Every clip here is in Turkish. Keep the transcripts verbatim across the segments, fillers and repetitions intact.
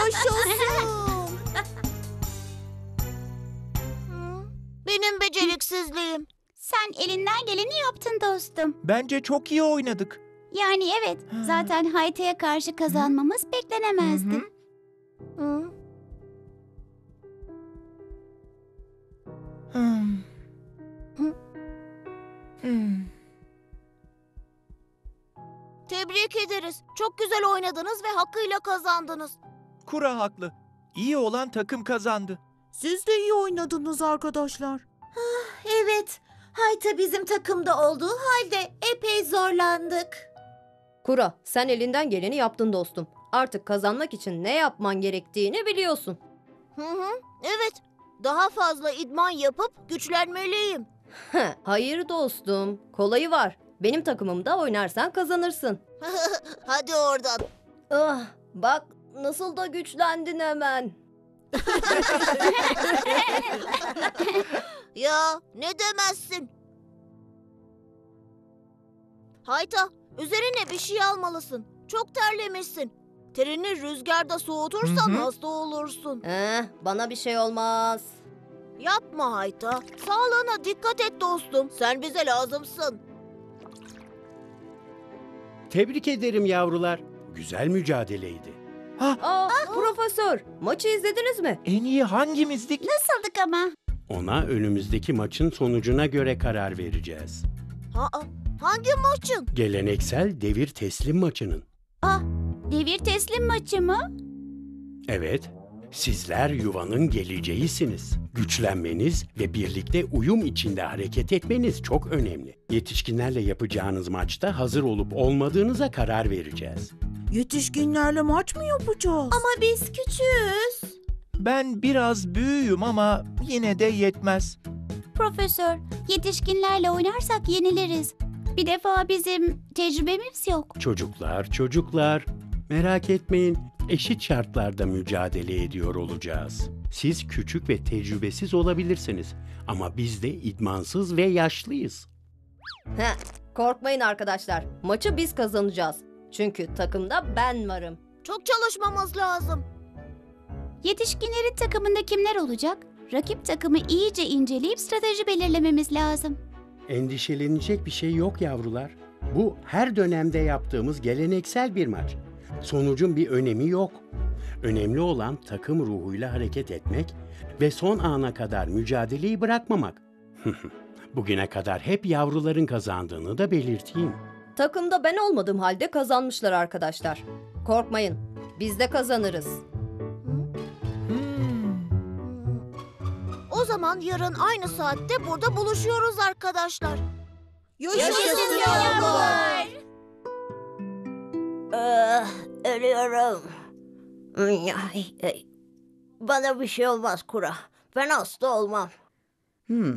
Yaşasın. Benim beceriksizliğim. Sen elinden geleni yaptın dostum. Bence çok iyi oynadık. Yani evet, zaten Hayta'ya karşı kazanmamız beklenemezdi. Hı hı. Hı. Hmm. Hmm. Tebrik ederiz. Çok güzel oynadınız ve hakkıyla kazandınız. Kura haklı. İyi olan takım kazandı. Siz de iyi oynadınız arkadaşlar. Evet. Hayta bizim takımda olduğu halde epey zorlandık. Kura, sen elinden geleni yaptın dostum. Artık kazanmak için ne yapman gerektiğini biliyorsun. Hı hı. Evet. Daha fazla idman yapıp güçlenmeliyim. Heh, hayır dostum, kolayı var. Benim takımımda oynarsan kazanırsın. Hadi oradan. Ah, bak nasıl da güçlendin hemen. Ya ne demezsin. Hayta, üzerine bir şey almalısın. Çok terlemişsin. Terini rüzgarda soğutursan Hı hı. hasta olursun. Eh, bana bir şey olmaz. Yapma Hayta. Sağlığına dikkat et dostum. Sen bize lazımsın. Tebrik ederim yavrular. Güzel mücadeleydi. Aa, profesör, maçı izlediniz mi? En iyi hangimizdik? Nasıldık ama? Ona önümüzdeki maçın sonucuna göre karar vereceğiz. Ha, hangi maçın? Geleneksel devir teslim maçının. Ah, devir teslim maçı mı? Evet, sizler yuvanın geleceğisiniz. Güçlenmeniz ve birlikte uyum içinde hareket etmeniz çok önemli. Yetişkinlerle yapacağınız maçta hazır olup olmadığınıza karar vereceğiz. Yetişkinlerle maç mı yapacağız? Ama biz küçüğüz. Ben biraz büyüğüm ama yine de yetmez. Profesör, yetişkinlerle oynarsak yeniliriz. Bir defa bizim tecrübemiz yok. Çocuklar, çocuklar, merak etmeyin. Eşit şartlarda mücadele ediyor olacağız. Siz küçük ve tecrübesiz olabilirsiniz ama biz de idmansız ve yaşlıyız. Heh, korkmayın arkadaşlar, maçı biz kazanacağız. Çünkü takımda ben varım. Çok çalışmamız lazım. Yetişkinlerin takımında kimler olacak? Rakip takımı iyice inceleyip strateji belirlememiz lazım. Endişelenecek bir şey yok yavrular. Bu her dönemde yaptığımız geleneksel bir maç. Sonucun bir önemi yok. Önemli olan takım ruhuyla hareket etmek ve son ana kadar mücadeleyi bırakmamak. Bugüne kadar hep yavruların kazandığını da belirteyim. Takımda ben olmadığım halde kazanmışlar arkadaşlar. Korkmayın, biz de kazanırız. Hmm. O zaman yarın aynı saatte burada buluşuyoruz arkadaşlar. Yaşasın yavrular! Ah, ölüyorum. Ay, ay. Bana bir şey olmaz Kura. Ben hasta olmam. Hmm.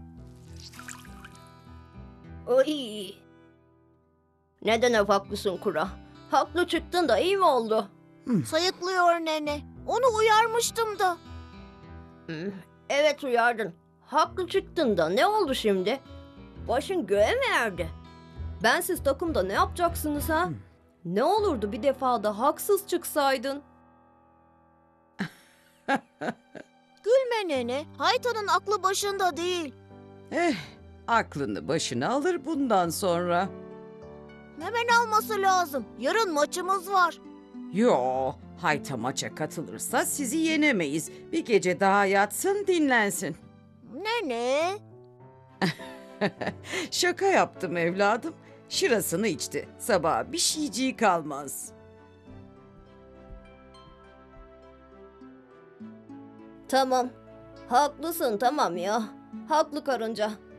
Oy. Neden hep haklısın Kura? Haklı çıktın da iyi mi oldu? Sayıklıyor nene. Onu uyarmıştım da. Hmm, evet uyardın. Haklı çıktın da ne oldu şimdi? Başın göğe mi erdi? Bensiz takımda ne yapacaksınız ha? Ne olurdu bir defa da haksız çıksaydın? Gülme nene. Hayta'nın aklı başında değil. Eh, aklını başına alır bundan sonra. Hemen alması lazım. Yarın maçımız var. Yo, Hayta maça katılırsa sizi yenemeyiz. Bir gece daha yatsın, dinlensin. Nene. Şaka yaptım evladım. Şırasını içti. Sabaha bir şeyciği kalmaz. Tamam. Haklısın tamam ya. Haklı karınca.